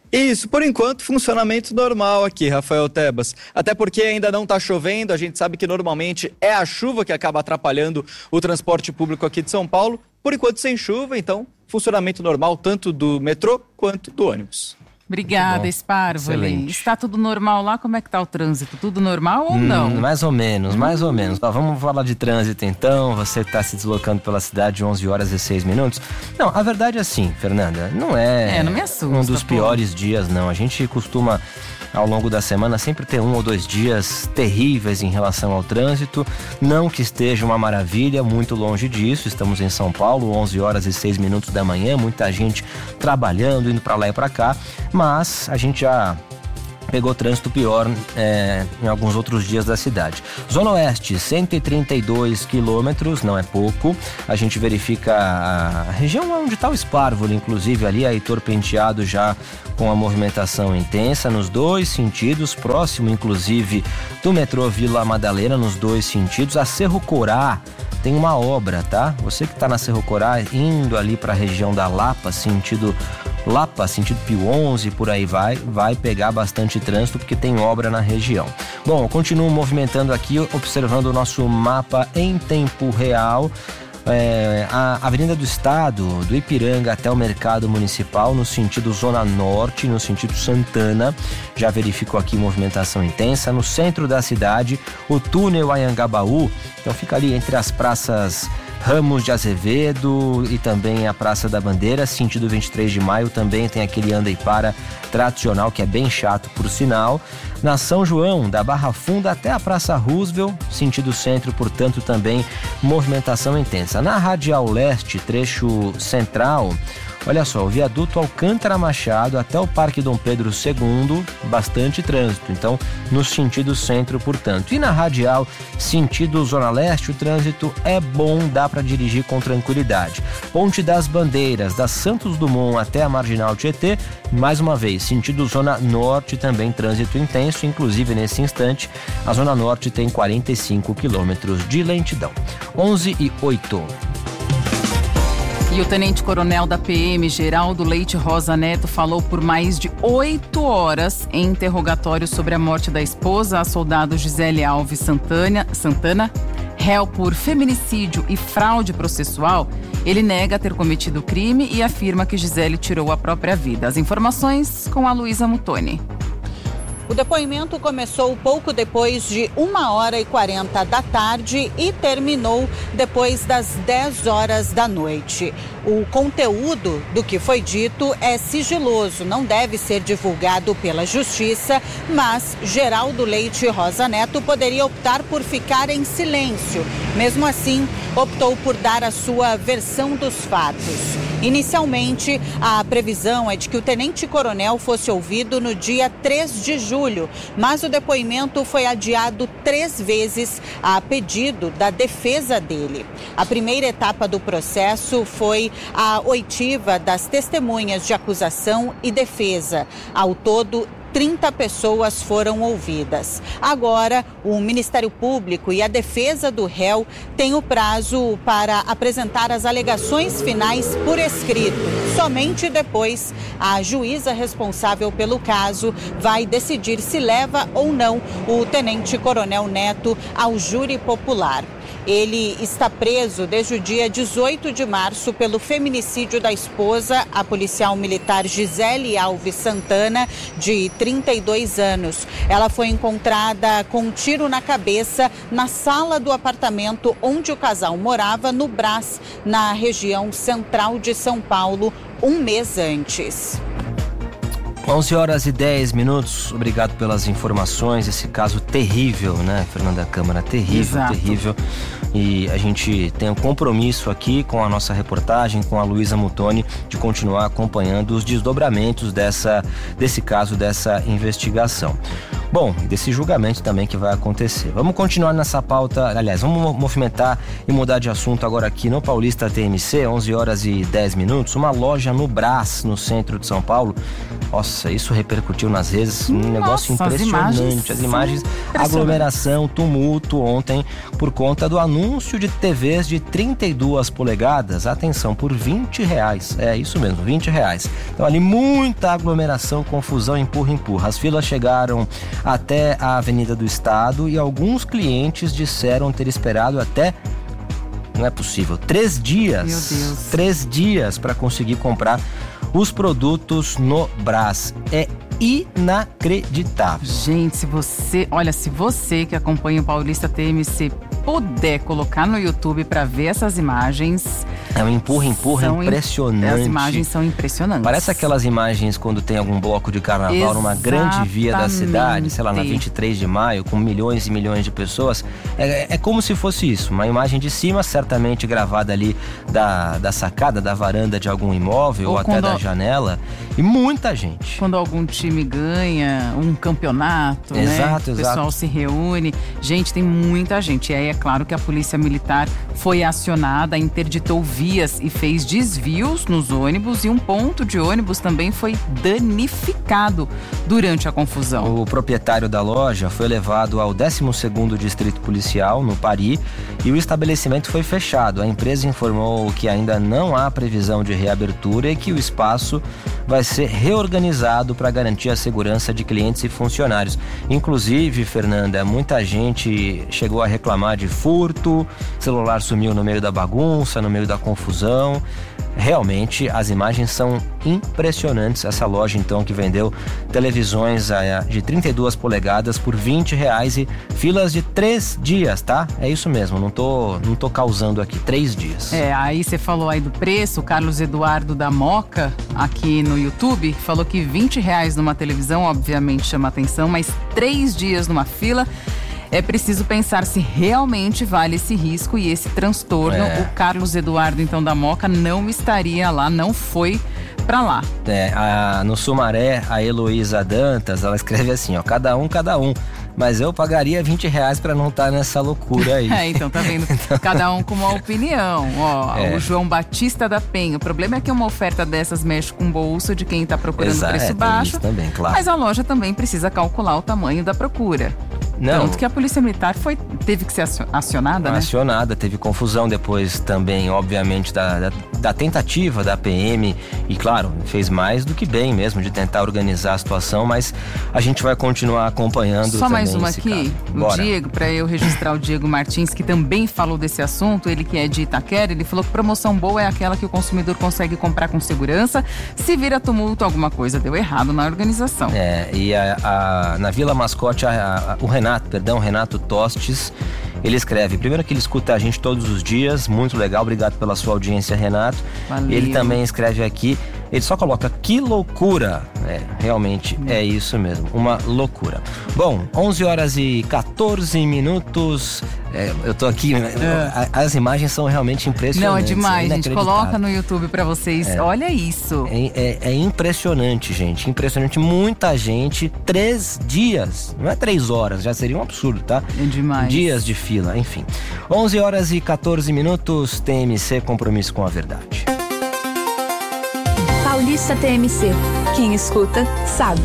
Isso, por enquanto, funcionamento normal aqui, Rafael Tebas. Até porque ainda não está chovendo, a gente sabe que normalmente é a chuva que acaba atrapalhando o transporte público aqui de São Paulo. Por enquanto sem chuva, então funcionamento normal tanto do metrô quanto do ônibus. Obrigada, Sparvoli. Está tudo normal lá? Como é que está o trânsito? Tudo normal ou não? Mais ou menos. Vamos falar de trânsito então. Você que está se deslocando pela cidade 11 horas e 6 minutos. Não, a verdade é assim, Fernanda, não me assusta, um dos piores dias, não. A gente costuma, ao longo da semana, sempre ter 1 ou 2 dias terríveis em relação ao trânsito. Não que esteja uma maravilha, muito longe disso. Estamos em São Paulo, 11 horas e 6 minutos da manhã, muita gente trabalhando, indo para lá e para cá. Mas a gente já pegou trânsito pior em alguns outros dias da cidade. Zona Oeste, 132 quilômetros, não é pouco. A gente verifica a região onde está o Sparvoli, inclusive ali, a Heitor Penteado já com a movimentação intensa nos 2 sentidos, próximo inclusive do metrô Vila Madalena, nos 2 sentidos. A Cerro Corá tem uma obra, tá? Você que está na Cerro Corá, indo ali para a região da Lapa, sentido Pio 11, por aí vai pegar bastante trânsito porque tem obra na região. Bom, eu continuo movimentando aqui, observando o nosso mapa em tempo real. A Avenida do Estado, do Ipiranga até o Mercado Municipal, no sentido Zona Norte, no sentido Santana, já verificou aqui movimentação intensa. No centro da cidade, o túnel Anhangabaú, então fica ali entre as praças Ramos de Azevedo e também a Praça da Bandeira, sentido 23 de Maio, também tem aquele anda e para tradicional que é bem chato por sinal. Na São João, da Barra Funda até a Praça Roosevelt, sentido centro, portanto também movimentação intensa. Na Radial Leste, trecho central, olha só, o viaduto Alcântara Machado até o Parque Dom Pedro II, bastante trânsito, então no sentido centro, portanto. E na Radial, sentido Zona Leste, o trânsito é bom, dá para dirigir com tranquilidade. Ponte das Bandeiras, da Santos Dumont até a Marginal Tietê, mais uma vez, sentido Zona Norte, também trânsito intenso, inclusive nesse instante, a Zona Norte tem 45 quilômetros de lentidão. 11:08. E o tenente-coronel da PM, Geraldo Leite Rosa Neto, falou por mais de 8 horas em interrogatório sobre a morte da esposa, a soldado Gisele Alves Santana, réu por feminicídio e fraude processual. Ele nega ter cometido o crime e afirma que Gisele tirou a própria vida. As informações com a Luísa Mutoni. O depoimento começou pouco depois de 1h40 da tarde e terminou depois das 10 horas da noite. O conteúdo do que foi dito é sigiloso, não deve ser divulgado pela Justiça, mas Geraldo Leite Rosa Neto poderia optar por ficar em silêncio. Mesmo assim, optou por dar a sua versão dos fatos. Inicialmente, a previsão é de que o tenente-coronel fosse ouvido no dia 3 de julho, mas o depoimento foi adiado 3 vezes a pedido da defesa dele. A primeira etapa do processo foi a oitiva das testemunhas de acusação e defesa. Ao todo, 30 pessoas foram ouvidas. Agora, o Ministério Público e a defesa do réu têm o prazo para apresentar as alegações finais por escrito. Somente depois, a juíza responsável pelo caso vai decidir se leva ou não o tenente-coronel Neto ao júri popular. Ele está preso desde o dia 18 de março pelo feminicídio da esposa, a policial militar Gisele Alves Santana, de 32 anos. Ela foi encontrada com um tiro na cabeça na sala do apartamento onde o casal morava, no Brás, na região central de São Paulo, um mês antes. 11h10. Obrigado pelas informações. Esse caso terrível, né, Fernanda Câmara? Terrível, exato. Terrível. E a gente tem um compromisso aqui com a nossa reportagem, com a Luísa Mutoni, de continuar acompanhando os desdobramentos desse caso, dessa investigação. Bom, desse julgamento também que vai acontecer. Vamos continuar nessa pauta, aliás, vamos movimentar e mudar de assunto agora aqui no Paulista TMC, 11 horas e 10 minutos, uma loja no Brás, no centro de São Paulo. Nossa, isso repercutiu nas redes, um negócio impressionante. As imagens, aglomeração, tumulto ontem por conta do anúncio de TVs de 32 polegadas, atenção, por R$20. É isso mesmo, R$20. Então ali muita aglomeração, confusão, empurra. As filas chegaram até a Avenida do Estado e alguns clientes disseram ter esperado até, não é possível, 3 dias. Meu Deus. 3 dias para conseguir comprar os produtos no Brás. É inacreditável. Gente, se você que acompanha o Paulista TMC puder colocar no YouTube para ver essas imagens. É um empurra impressionante. As imagens são impressionantes. Parece aquelas imagens quando tem algum bloco de carnaval numa grande via da cidade, sei lá, na 23 de maio, com milhões e milhões de pessoas. É como se fosse isso, uma imagem de cima, certamente gravada ali da sacada, da varanda de algum imóvel ou até da janela. E muita gente. Quando algum time ganha um campeonato, exato, o pessoal se reúne. Gente, tem muita gente. E aí é claro que a Polícia Militar foi acionada, interditou vias e fez desvios nos ônibus, e um ponto de ônibus também foi danificado durante a confusão. O proprietário da loja foi levado ao 12º Distrito Policial, no Pari, e o estabelecimento foi fechado. A empresa informou que ainda não há previsão de reabertura e que o espaço vai ser reorganizado para garantir a segurança de clientes e funcionários. Inclusive, Fernanda, muita gente chegou a reclamar de furto, celular sumiu no meio da bagunça, no meio da confusão. Realmente, as imagens são impressionantes. Essa loja, então, que vendeu televisões de 32 polegadas por R$20 e filas de 3 dias, tá? É isso mesmo, não tô causando aqui, 3 dias. Aí você falou aí do preço, o Carlos Eduardo da Moca, aqui no YouTube, falou que R$20 numa televisão, obviamente chama atenção, mas 3 dias numa fila. É preciso pensar se realmente vale esse risco e esse transtorno. O Carlos Eduardo, então, da Moca, não estaria lá, não foi pra lá. No Sumaré, a Heloísa Dantas, ela escreve assim, ó, cada um, mas eu pagaria R$20 pra não estar nessa loucura aí. Então tá vendo? Cada um com uma opinião. O João Batista da Penha. O problema é que uma oferta dessas mexe com o bolso de quem tá procurando preço baixo. Isso também, claro. Mas a loja também precisa calcular o tamanho da procura. Tanto que a Polícia Militar teve que ser acionada, né? Acionada, teve confusão depois também, obviamente, da tentativa da PM. E claro, fez mais do que bem mesmo de tentar organizar a situação, mas a gente vai continuar acompanhando. Só também mais uma aqui, o Diego, para eu registrar o Diego Martins, que também falou desse assunto, ele que é de Itaquera, ele falou que promoção boa é aquela que o consumidor consegue comprar com segurança. Se vira tumulto, alguma coisa deu errado na organização. E na Vila Mascote, o Renato Tostes, ele escreve, primeiro que ele escuta a gente todos os dias, muito legal, obrigado pela sua audiência, Renato. Valeu. Ele também escreve aqui, ele só coloca, que loucura, realmente é isso mesmo, uma loucura. Bom, 11 horas e 14 minutos, eu tô aqui, as imagens são realmente impressionantes. Não, é demais, gente, coloca no YouTube pra vocês, olha isso. É impressionante, gente, impressionante, muita gente, 3 dias, não é 3 horas, já seria um absurdo, tá? É demais. Dias de fila, enfim. 11 horas e 14 minutos, TMC, compromisso com a verdade. Paulista TMC. Quem escuta, sabe.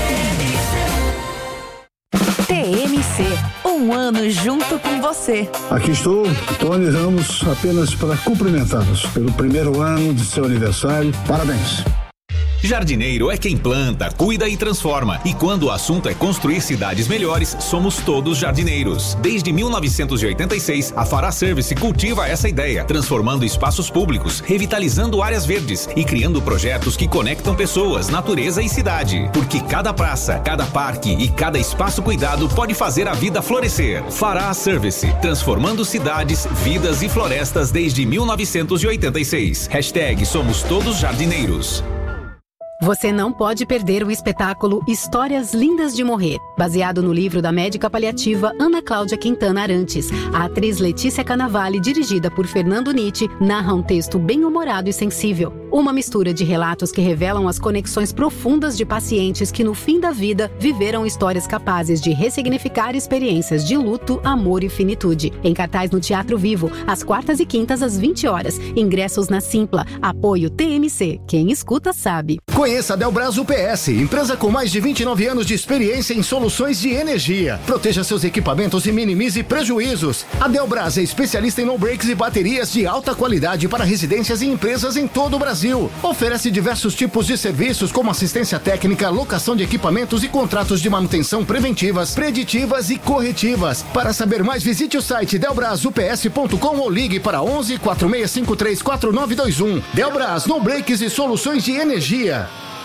TMC. Um ano junto com você. Aqui estou, Tony Ramos, apenas para cumprimentá-los pelo primeiro ano de seu aniversário. Parabéns. Jardineiro é quem planta, cuida e transforma. E quando o assunto é construir cidades melhores, somos todos jardineiros. Desde 1986, a Fará Service cultiva essa ideia, transformando espaços públicos, revitalizando áreas verdes e criando projetos que conectam pessoas, natureza e cidade. Porque cada praça, cada parque e cada espaço cuidado pode fazer a vida florescer. Fará Service, transformando cidades, vidas e florestas desde 1986. #Somos Todos Jardineiros. Você não pode perder o espetáculo Histórias Lindas de Morrer, baseado no livro da médica paliativa Ana Cláudia Quintana Arantes. A atriz Letícia Cannavale, dirigida por Fernando Nitti, narra um texto bem-humorado e sensível. Uma mistura de relatos que revelam as conexões profundas de pacientes que, no fim da vida, viveram histórias capazes de ressignificar experiências de luto, amor e finitude. Em cartaz no Teatro Vivo, às quartas e quintas, às 20 horas. Ingressos na Simpla. Apoio TMC. Quem escuta sabe. Conheça a Delbras UPS, empresa com mais de 29 anos de experiência em soluções de energia. Proteja seus equipamentos e minimize prejuízos. A Delbras é especialista em no-breaks e baterias de alta qualidade para residências e empresas em todo o Brasil. Oferece diversos tipos de serviços como assistência técnica, locação de equipamentos e contratos de manutenção preventivas, preditivas e corretivas. Para saber mais, visite o site delbrasups.com ou ligue para 11 4653 4921. Delbras, no-breaks e soluções de energia.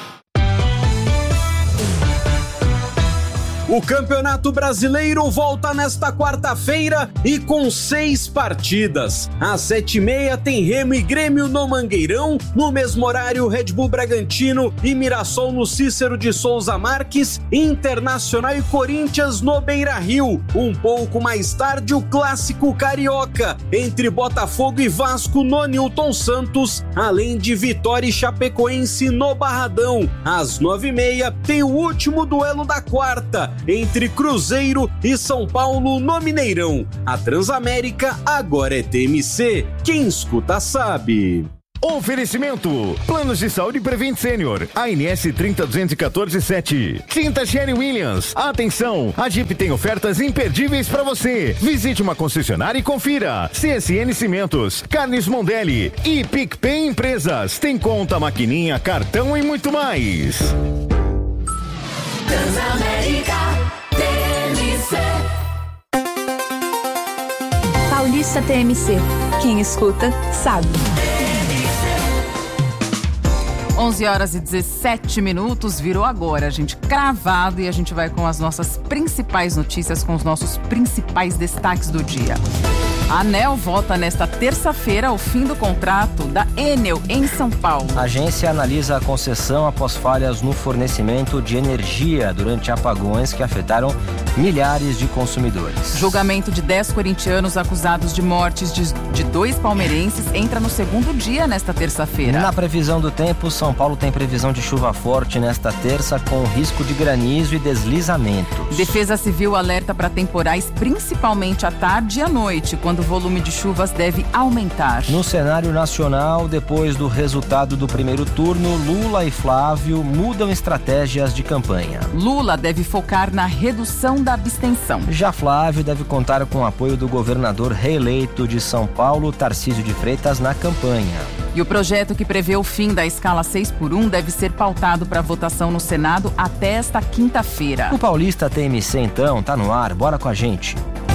O Campeonato Brasileiro volta nesta quarta-feira e com 6 partidas. Às 7h30 tem Remo e Grêmio no Mangueirão. No mesmo horário, Red Bull Bragantino e Mirassol no Cícero de Souza Marques. Internacional e Corinthians no Beira-Rio. Um pouco mais tarde, o Clássico Carioca entre Botafogo e Vasco no Newton Santos, além de Vitória e Chapecoense no Barradão. Às 9h30 tem o último duelo da quarta, entre Cruzeiro e São Paulo no Mineirão. A Transamérica agora é TMC. Quem escuta sabe. Oferecimento: Planos de Saúde Prevent Senior, ANS 302147. Tinta Sherry Williams. Atenção, a Jeep tem ofertas imperdíveis para você. Visite uma concessionária e confira. CSN Cimentos, Carnes Mondelli e PicPay Empresas. Tem conta, maquininha, cartão e muito mais. Transamérica, TMC. Paulista TMC. Quem escuta, sabe. 11h17, virou agora, gente, cravado, e a gente vai com as nossas principais notícias, com os nossos principais destaques do dia. A ANEEL vota nesta terça-feira o fim do contrato da Enel em São Paulo. A agência analisa a concessão após falhas no fornecimento de energia durante apagões que afetaram milhares de consumidores. Julgamento de 10 corintianos acusados de mortes de 2 palmeirenses entra no segundo dia nesta terça-feira. Na previsão do tempo, São Paulo tem previsão de chuva forte nesta terça, com risco de granizo e deslizamentos. Defesa Civil alerta para temporais, principalmente à tarde e à noite, quando o volume de chuvas deve aumentar. No cenário nacional, depois do resultado do primeiro turno, Lula e Flávio mudam estratégias de campanha. Lula deve focar na redução da abstenção. Já Flávio deve contar com o apoio do governador reeleito de São Paulo, Tarcísio de Freitas, na campanha. E o projeto que prevê o fim da escala 6x1 deve ser pautado para votação no Senado até esta quinta-feira. O Paulista TMC, então, tá no ar. Bora com a gente.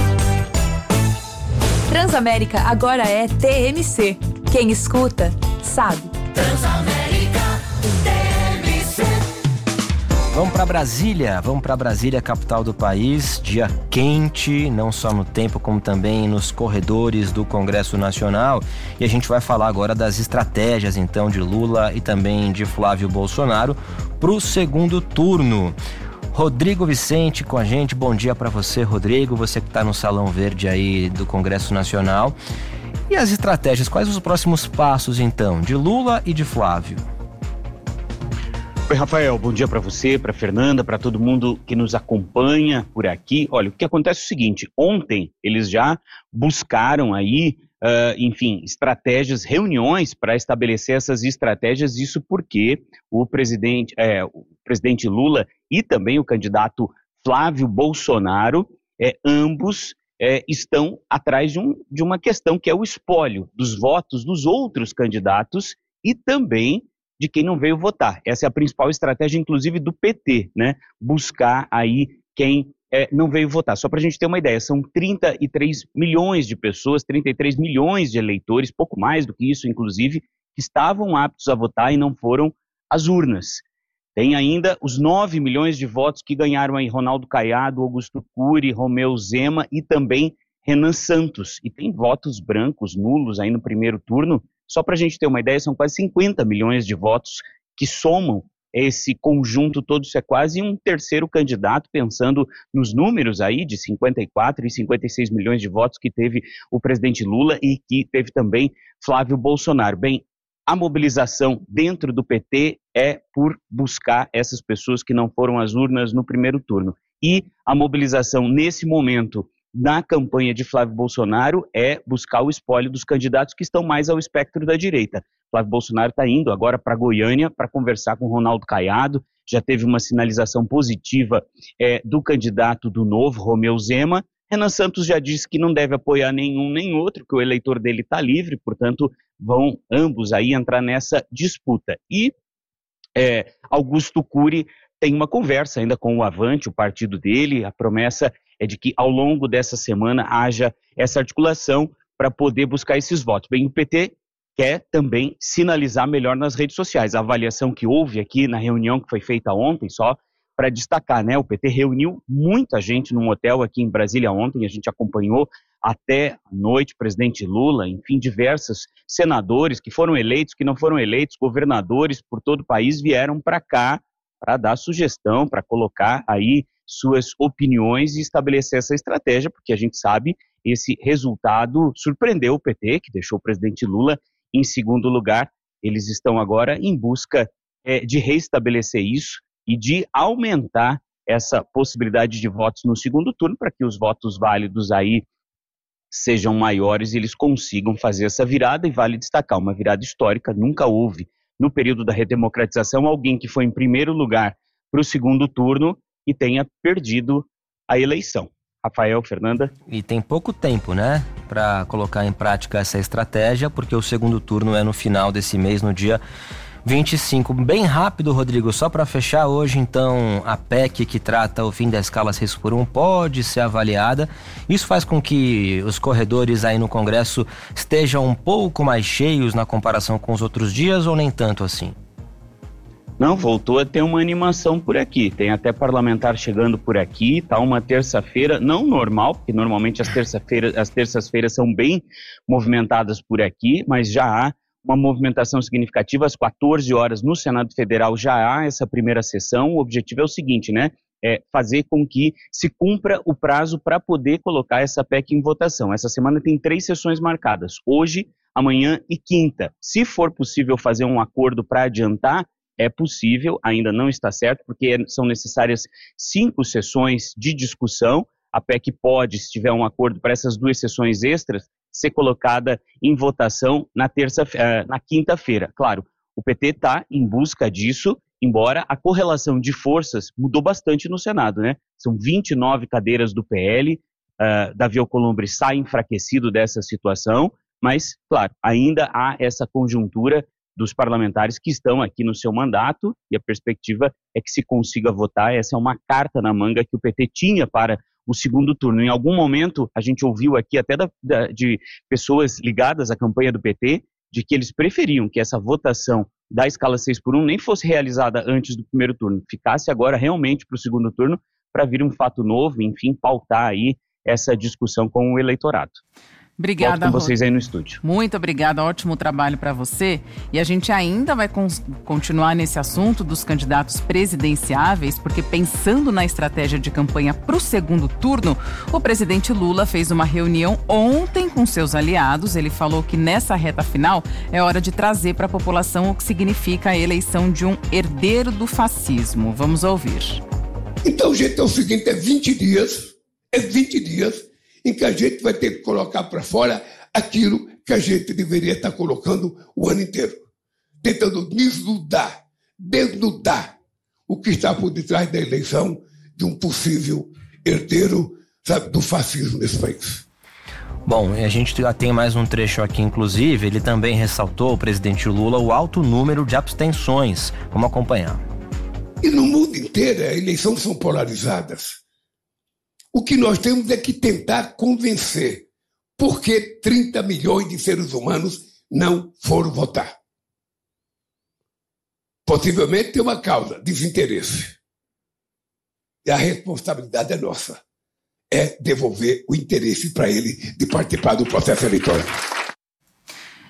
Transamérica agora é TMC. Quem escuta, sabe. Transamérica, TMC. Vamos para Brasília, capital do país. Dia quente, não só no tempo, como também nos corredores do Congresso Nacional. E a gente vai falar agora das estratégias, então, de Lula e também de Flávio Bolsonaro para o segundo turno. Rodrigo Vicente com a gente, bom dia para você, Rodrigo, você que está no Salão Verde aí do Congresso Nacional. E as estratégias, quais os próximos passos então, de Lula e de Flávio? Oi, Rafael, bom dia para você, para Fernanda, para todo mundo que nos acompanha por aqui. Olha, o que acontece é o seguinte, ontem eles já buscaram aí, estratégias, reuniões para estabelecer essas estratégias, isso porque o presidente Lula e também o candidato Flávio Bolsonaro, ambos estão atrás de uma questão que é o espólio dos votos dos outros candidatos e também de quem não veio votar. Essa é a principal estratégia, inclusive, do PT, né? Buscar aí quem não veio votar. Só para a gente ter uma ideia, são 33 milhões de pessoas, 33 milhões de eleitores, pouco mais do que isso, inclusive, que estavam aptos a votar e não foram às urnas. Tem ainda os 9 milhões de votos que ganharam aí Ronaldo Caiado, Augusto Cury, Romeu Zema e também Renan Santos. E tem votos brancos, nulos aí no primeiro turno. Só para a gente ter uma ideia, são quase 50 milhões de votos que somam esse conjunto todo, isso é quase um terceiro candidato, pensando nos números aí de 54 e 56 milhões de votos que teve o presidente Lula e que teve também Flávio Bolsonaro. Bem, a mobilização dentro do PT é por buscar essas pessoas que não foram às urnas no primeiro turno. E a mobilização nesse momento na campanha de Flávio Bolsonaro é buscar o espólio dos candidatos que estão mais ao espectro da direita. Flávio Bolsonaro está indo agora para Goiânia para conversar com Ronaldo Caiado, já teve uma sinalização positiva do candidato do Novo, Romeu Zema. Renan Santos já disse que não deve apoiar nenhum nem outro, que o eleitor dele está livre, portanto vão ambos aí entrar nessa disputa. E Augusto Cury tem uma conversa ainda com o Avante, o partido dele. A promessa é de que ao longo dessa semana haja essa articulação para poder buscar esses votos. Bem, o PT quer também sinalizar melhor nas redes sociais. A avaliação que houve aqui na reunião que foi feita ontem, só para destacar, né? O PT reuniu muita gente num hotel aqui em Brasília ontem, a gente acompanhou até a noite, presidente Lula, enfim, diversos senadores que foram eleitos, que não foram eleitos, governadores por todo o país vieram para cá para dar sugestão, para colocar aí suas opiniões e estabelecer essa estratégia, porque a gente sabe esse resultado surpreendeu o PT, que deixou o presidente Lula em segundo lugar. Eles estão agora em busca de reestabelecer isso e de aumentar essa possibilidade de votos no segundo turno para que os votos válidos aí sejam maiores e eles consigam fazer essa virada. E vale destacar, uma virada histórica, nunca houve no período da redemocratização alguém que foi em primeiro lugar para o segundo turno e tenha perdido a eleição. Rafael, Fernanda. E tem pouco tempo, né, para colocar em prática essa estratégia, porque o segundo turno é no final desse mês, no dia 25. Bem rápido, Rodrigo, só para fechar hoje, então, a PEC que trata o fim da escala 6x1 pode ser avaliada. Isso faz com que os corredores aí no Congresso estejam um pouco mais cheios na comparação com os outros dias ou nem tanto assim? Não, voltou a ter uma animação por aqui, tem até parlamentar chegando por aqui, tá uma terça-feira, não normal, porque normalmente as terças-feiras são bem movimentadas por aqui, mas já há uma movimentação significativa. Às 14 horas no Senado Federal já há essa primeira sessão. O objetivo é o seguinte, né? É fazer com que se cumpra o prazo para poder colocar essa PEC em votação. Essa semana tem 3 sessões marcadas, hoje, amanhã e quinta. Se for possível fazer um acordo para adiantar, é possível, ainda não está certo, porque são necessárias 5 sessões de discussão. A PEC pode, se tiver um acordo para essas 2 sessões extras, ser colocada em votação na quinta-feira. Claro, o PT está em busca disso, embora a correlação de forças mudou bastante no Senado, né? São 29 cadeiras do PL, Davi Alcolumbre sai enfraquecido dessa situação, mas, claro, ainda há essa conjuntura dos parlamentares que estão aqui no seu mandato e a perspectiva é que se consiga votar. Essa é uma carta na manga que o PT tinha para o segundo turno. Em algum momento, a gente ouviu aqui até de pessoas ligadas à campanha do PT, de que eles preferiam que essa votação da escala 6x1 nem fosse realizada antes do primeiro turno, ficasse agora realmente para o segundo turno, para vir um fato novo, enfim, pautar aí essa discussão com o eleitorado. Obrigada, Volto com vocês aí no estúdio. Muito obrigada, ótimo trabalho para você. E a gente ainda vai continuar nesse assunto dos candidatos presidenciáveis, porque pensando na estratégia de campanha para o segundo turno, o presidente Lula fez uma reunião ontem com seus aliados. Ele falou que nessa reta final é hora de trazer para a população o que significa a eleição de um herdeiro do fascismo. Vamos ouvir. Então, gente, é o seguinte, é 20 dias em que a gente vai ter que colocar para fora aquilo que a gente deveria estar colocando o ano inteiro. Tentando desnudar o que está por detrás da eleição de um possível herdeiro, sabe, do fascismo nesse país. Bom, a gente já tem mais um trecho aqui, inclusive, ele também ressaltou, o presidente Lula, o alto número de abstenções. Vamos acompanhar. E no mundo inteiro, as eleições são polarizadas. O que nós temos é que tentar convencer por que 30 milhões de seres humanos não foram votar. Possivelmente tem uma causa, desinteresse. E a responsabilidade é nossa. É devolver o interesse para ele de participar do processo eleitoral.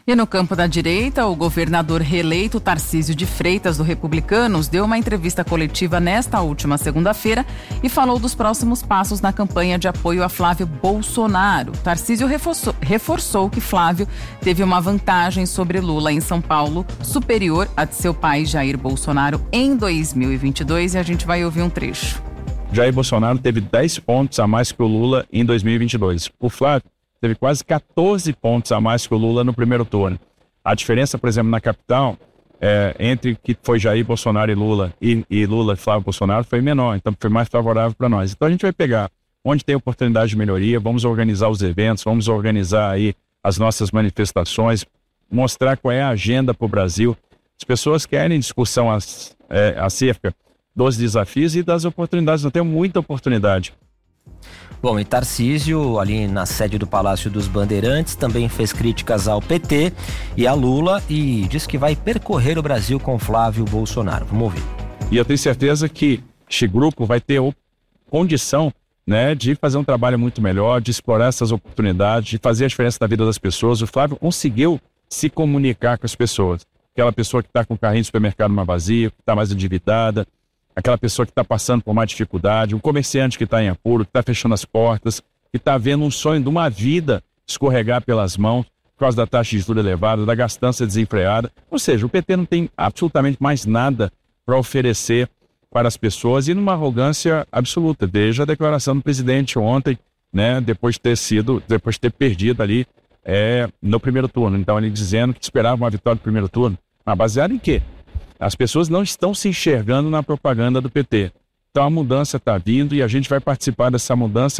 E no campo da direita, o governador reeleito Tarcísio de Freitas, do Republicanos, deu uma entrevista coletiva nesta última segunda-feira e falou dos próximos passos na campanha de apoio a Flávio Bolsonaro. Tarcísio reforçou que Flávio teve uma vantagem sobre Lula em São Paulo, superior à de seu pai Jair Bolsonaro em 2022, e a gente vai ouvir um trecho. Jair Bolsonaro teve 10 pontos a mais que o Lula em 2022. O Flávio teve quase 14 pontos a mais que o Lula no primeiro turno. A diferença, por exemplo, na capital, entre que foi Jair Bolsonaro e Lula e Lula e Flávio Bolsonaro foi menor, então foi mais favorável para nós. Então a gente vai pegar onde tem oportunidade de melhoria, vamos organizar os eventos, vamos organizar aí as nossas manifestações, mostrar qual é a agenda para o Brasil. As pessoas querem discussão acerca dos desafios e das oportunidades, nós temos muita oportunidade. Bom, e Tarcísio, ali na sede do Palácio dos Bandeirantes, também fez críticas ao PT e a Lula e disse que vai percorrer o Brasil com Flávio Bolsonaro. Vamos ouvir. E eu tenho certeza que este grupo vai ter condição, né, de fazer um trabalho muito melhor, de explorar essas oportunidades, de fazer a diferença na vida das pessoas. O Flávio conseguiu se comunicar com as pessoas. Aquela pessoa que está com o carrinho de supermercado mais vazio, que está mais endividada, aquela pessoa que está passando por mais dificuldade, um comerciante que está em apuro, que está fechando as portas, que está vendo um sonho de uma vida escorregar pelas mãos por causa da taxa de juros elevada, da gastança desenfreada. Ou seja, o PT não tem absolutamente mais nada para oferecer para as pessoas e numa arrogância absoluta. Veja a declaração do presidente ontem, né, depois de ter perdido ali no primeiro turno. Então ele dizendo que esperava uma vitória no primeiro turno. Mas baseado em quê? As pessoas não estão se enxergando na propaganda do PT. Então a mudança está vindo e a gente vai participar dessa mudança